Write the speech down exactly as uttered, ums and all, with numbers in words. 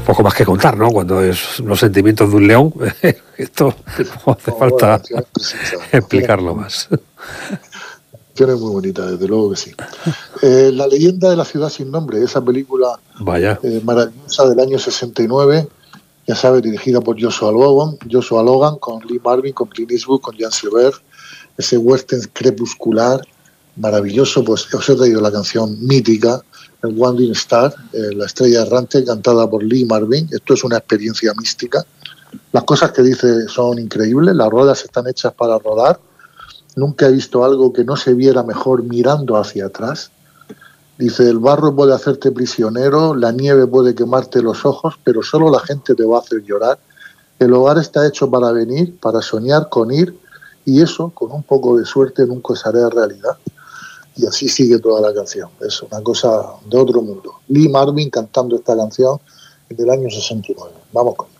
poco más que contar, ¿no? Cuando es los sentimientos de un león, esto no hace No, falta bueno, precisa, explicarlo más. tiene muy bonita, desde luego que sí. Eh, La leyenda de la ciudad sin nombre, esa película Vaya. eh, maravillosa del año sesenta y nueve, ya sabes, dirigida por Joshua Logan, Joshua Logan, con Lee Marvin, con Clint Eastwood, con Jean Silver, ese western crepuscular, maravilloso. Pues os he traído la canción mítica, el Wandering Star, eh, la estrella errante, cantada por Lee Marvin. Esto es una experiencia mística. Las cosas que dice son increíbles, las ruedas están hechas para rodar. Nunca he visto algo que no se viera mejor mirando hacia atrás. Dice, el barro puede hacerte prisionero, la nieve puede quemarte los ojos, pero solo la gente te va a hacer llorar. El hogar está hecho para venir, para soñar con ir, y eso, con un poco de suerte, nunca se hará realidad. Y así sigue toda la canción. Es una cosa de otro mundo. Lee Marvin cantando esta canción en el año sesenta y nueve. Vamos con ella.